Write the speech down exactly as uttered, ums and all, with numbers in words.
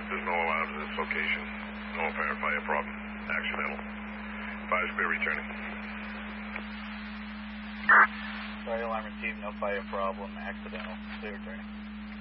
There's no alarms at this location. No apparent fire problem. Accidental. Fire spear returning. Fire alarm received, no fire problem, accidental. Clear returning.